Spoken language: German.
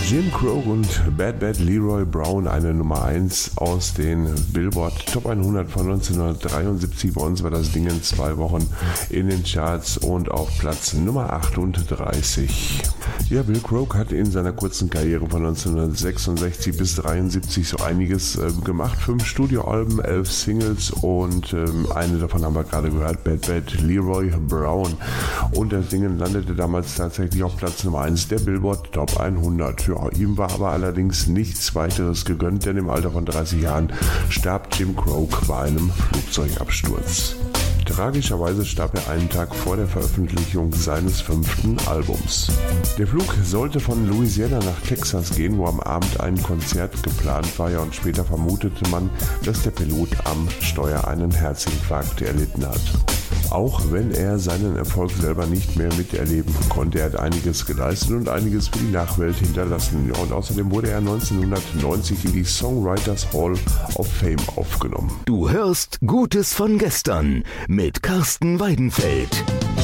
Jim Croce und Bad Bad Leroy Brown, eine Nummer 1 aus den Billboard Top 100 von 1973. Bei uns war das Ding in 2 Wochen in den Charts und auf Platz Nummer 38. Ja, Bill Croce hat in seiner kurzen Karriere von 1966 bis 1973 so einiges gemacht. 5 Studioalben, 11 Singles und eine davon haben wir gerade gehört, Bad Bad Leroy Brown. Und das Ding landete damals tatsächlich auf Platz Nummer 1 der Billboard Top 100. Ja, ihm war aber allerdings nichts weiteres gegönnt, denn im Alter von 30 Jahren starb Jim Croce bei einem Flugzeugabsturz. Tragischerweise starb er einen Tag vor der Veröffentlichung seines 5. Albums. Der Flug sollte von Louisiana nach Texas gehen, wo am Abend ein Konzert geplant war, und später vermutete man, dass der Pilot am Steuer einen Herzinfarkt erlitten hat. Auch wenn er seinen Erfolg selber nicht mehr miterleben konnte, er hat einiges geleistet und einiges für die Nachwelt hinterlassen. Und außerdem wurde er 1990 in die Songwriters Hall of Fame aufgenommen. Du hörst Gutes von gestern mit Carsten Weidenfeld.